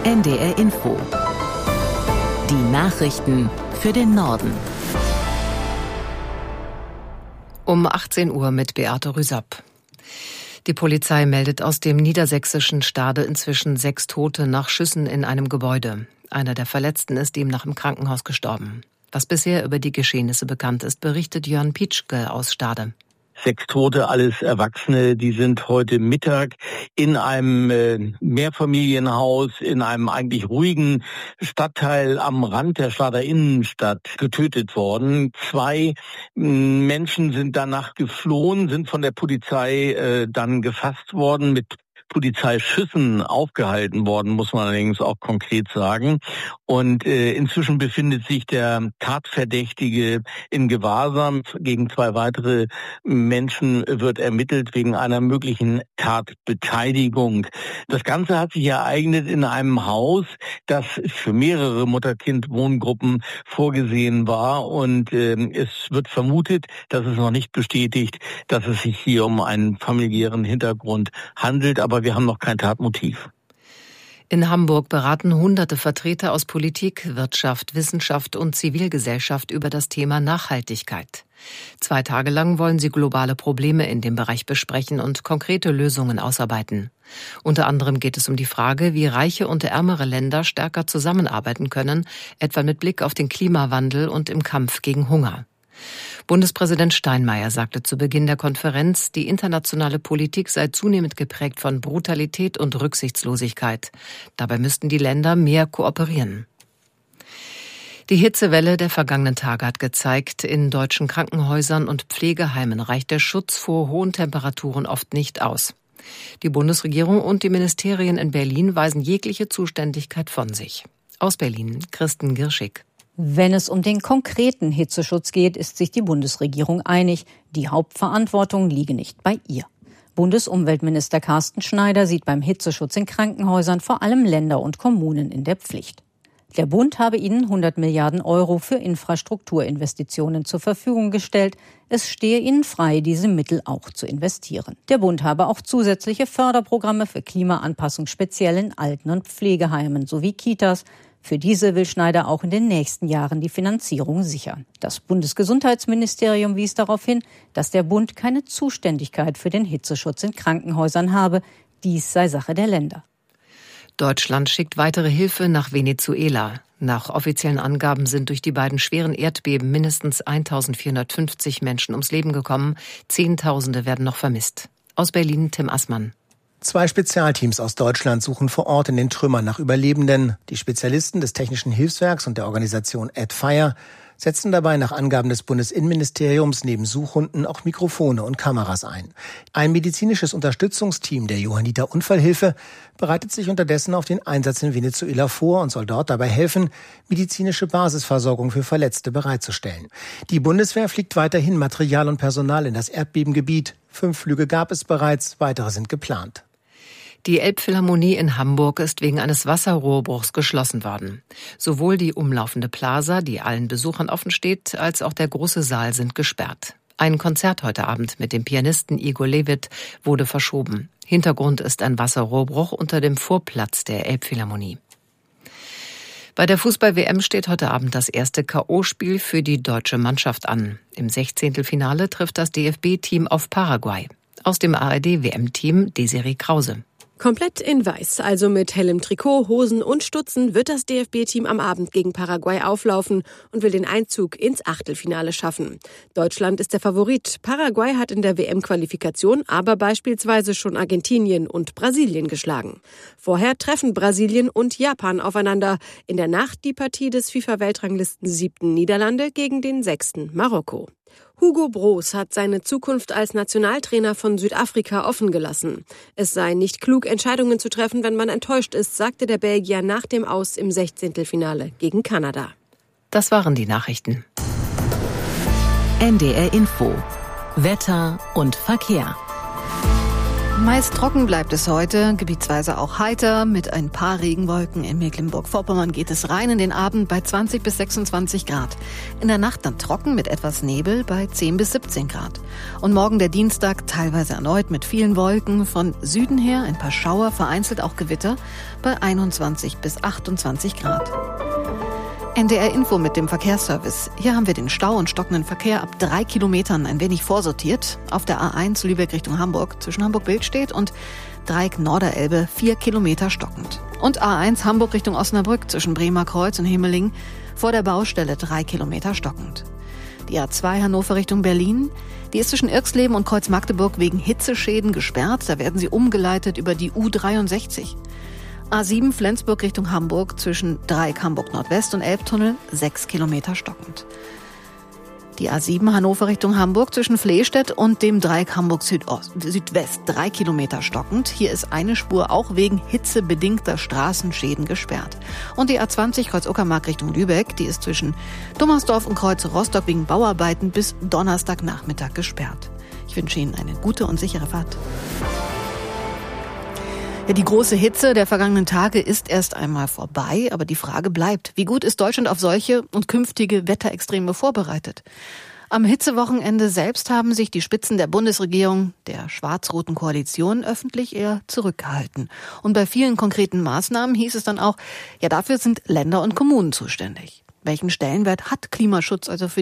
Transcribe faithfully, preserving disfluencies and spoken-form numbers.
N D R Info. Die Nachrichten für den Norden. Um achtzehn Uhr mit Beate Rüsapp. Die Polizei meldet aus dem niedersächsischen Stade inzwischen sechs Tote nach Schüssen in einem Gebäude. Einer der Verletzten ist demnach im Krankenhaus gestorben. Was bisher über die Geschehnisse bekannt ist, berichtet Jörn Pietschke aus Stade. Sechs Tote, alles Erwachsene, die sind heute Mittag in einem äh, Mehrfamilienhaus in einem eigentlich ruhigen Stadtteil am Rand der Stader Innenstadt getötet worden. Zwei m, Menschen sind danach geflohen, sind von der Polizei äh, dann gefasst worden, mit Polizeischüssen aufgehalten worden, muss man allerdings auch konkret sagen. Und äh, inzwischen befindet sich der Tatverdächtige in Gewahrsam. Gegen zwei weitere Menschen wird ermittelt wegen einer möglichen Tatbeteiligung. Das Ganze hat sich ereignet in einem Haus, das für mehrere Mutter-Kind-Wohngruppen vorgesehen war. Und äh, es wird vermutet, das ist noch nicht bestätigt, dass es sich hier um einen familiären Hintergrund handelt. Aber wir haben noch kein Tatmotiv. In Hamburg beraten hunderte Vertreter aus Politik, Wirtschaft, Wissenschaft und Zivilgesellschaft über das Thema Nachhaltigkeit. Zwei Tage lang wollen sie globale Probleme in dem Bereich besprechen und konkrete Lösungen ausarbeiten. Unter anderem geht es um die Frage, wie reiche und ärmere Länder stärker zusammenarbeiten können, etwa mit Blick auf den Klimawandel und im Kampf gegen Hunger. Bundespräsident Steinmeier sagte zu Beginn der Konferenz, die internationale Politik sei zunehmend geprägt von Brutalität und Rücksichtslosigkeit. Dabei müssten die Länder mehr kooperieren. Die Hitzewelle der vergangenen Tage hat gezeigt, in deutschen Krankenhäusern und Pflegeheimen reicht der Schutz vor hohen Temperaturen oft nicht aus. Die Bundesregierung und die Ministerien in Berlin weisen jegliche Zuständigkeit von sich. Aus Berlin, Kristen Girschig. Wenn es um den konkreten Hitzeschutz geht, ist sich die Bundesregierung einig. Die Hauptverantwortung liege nicht bei ihr. Bundesumweltminister Carsten Schneider sieht beim Hitzeschutz in Krankenhäusern vor allem Länder und Kommunen in der Pflicht. Der Bund habe ihnen hundert Milliarden Euro für Infrastrukturinvestitionen zur Verfügung gestellt. Es stehe ihnen frei, diese Mittel auch zu investieren. Der Bund habe auch zusätzliche Förderprogramme für Klimaanpassung speziell in Alten- und Pflegeheimen sowie Kitas. Für diese will Schneider auch in den nächsten Jahren die Finanzierung sichern. Das Bundesgesundheitsministerium wies darauf hin, dass der Bund keine Zuständigkeit für den Hitzeschutz in Krankenhäusern habe. Dies sei Sache der Länder. Deutschland schickt weitere Hilfe nach Venezuela. Nach offiziellen Angaben sind durch die beiden schweren Erdbeben mindestens eintausendvierhundertfünfzig Menschen ums Leben gekommen. Zehntausende werden noch vermisst. Aus Berlin Tim Assmann. Zwei Spezialteams aus Deutschland suchen vor Ort in den Trümmern nach Überlebenden. Die Spezialisten des Technischen Hilfswerks und der Organisation AdFire setzen dabei nach Angaben des Bundesinnenministeriums neben Suchhunden auch Mikrofone und Kameras ein. Ein medizinisches Unterstützungsteam der Johanniter Unfallhilfe bereitet sich unterdessen auf den Einsatz in Venezuela vor und soll dort dabei helfen, medizinische Basisversorgung für Verletzte bereitzustellen. Die Bundeswehr fliegt weiterhin Material und Personal in das Erdbebengebiet. Fünf Flüge gab es bereits, weitere sind geplant. Die Elbphilharmonie in Hamburg ist wegen eines Wasserrohrbruchs geschlossen worden. Sowohl die umlaufende Plaza, die allen Besuchern offen steht, als auch der große Saal sind gesperrt. Ein Konzert heute Abend mit dem Pianisten Igor Levit wurde verschoben. Hintergrund ist ein Wasserrohrbruch unter dem Vorplatz der Elbphilharmonie. Bei der Fußball-W M steht heute Abend das erste K O-Spiel für die deutsche Mannschaft an. Im Sechzehntelfinale trifft das D F B-Team auf Paraguay. Aus dem A R D-W M-Team Desiree Krause. Komplett in Weiß, also mit hellem Trikot, Hosen und Stutzen, wird das D F B-Team am Abend gegen Paraguay auflaufen und will den Einzug ins Achtelfinale schaffen. Deutschland ist der Favorit. Paraguay hat in der W M-Qualifikation aber beispielsweise schon Argentinien und Brasilien geschlagen. Vorher treffen Brasilien und Japan aufeinander. In der Nacht die Partie des FIFA-Weltranglisten siebten Niederlande gegen den sechsten Marokko. Hugo Broos hat seine Zukunft als Nationaltrainer von Südafrika offen gelassen. Es sei nicht klug, Entscheidungen zu treffen, wenn man enttäuscht ist, sagte der Belgier nach dem Aus im Sechzehntelfinale gegen Kanada. Das waren die Nachrichten. N D R Info. Wetter und Verkehr. Meist trocken bleibt es heute, gebietsweise auch heiter, mit ein paar Regenwolken. In Mecklenburg-Vorpommern geht es rein in den Abend bei zwanzig bis sechsundzwanzig Grad. In der Nacht dann trocken mit etwas Nebel bei zehn bis siebzehn Grad. Und morgen der Dienstag teilweise erneut mit vielen Wolken. Von Süden her ein paar Schauer, vereinzelt auch Gewitter bei einundzwanzig bis achtundzwanzig Grad. N D R Info mit dem Verkehrsservice. Hier haben wir den Stau und stockenden Verkehr ab drei Kilometern ein wenig vorsortiert. Auf der A eins Lübeck Richtung Hamburg zwischen Hamburg-Bildstedt und Dreieck Norderelbe vier Kilometer stockend. Und A eins Hamburg Richtung Osnabrück zwischen Bremer Kreuz und Himmeling vor der Baustelle drei Kilometer stockend. Die A zwei Hannover Richtung Berlin, die ist zwischen Irxleben und Kreuz Magdeburg wegen Hitzeschäden gesperrt. Da werden sie umgeleitet über die U dreiundsechzig. A sieben Flensburg Richtung Hamburg zwischen Dreieck Hamburg Nordwest und Elbtunnel sechs Kilometer stockend. Die A sieben Hannover Richtung Hamburg zwischen Flehstedt und dem Dreieck Hamburg Südost, Südwest drei Kilometer stockend. Hier ist eine Spur auch wegen hitzebedingter Straßenschäden gesperrt. Und die A zwanzig Kreuz Uckermark Richtung Lübeck, die ist zwischen Dummersdorf und Kreuz Rostock wegen Bauarbeiten bis Donnerstagnachmittag gesperrt. Ich wünsche Ihnen eine gute und sichere Fahrt. Ja, die große Hitze der vergangenen Tage ist erst einmal vorbei, aber die Frage bleibt, wie gut ist Deutschland auf solche und künftige Wetterextreme vorbereitet? Am Hitzewochenende selbst haben sich die Spitzen der Bundesregierung, der schwarz-roten Koalition, öffentlich eher zurückgehalten. Und bei vielen konkreten Maßnahmen hieß es dann auch, ja, dafür sind Länder und Kommunen zuständig. Welchen Stellenwert hat Klimaschutz also für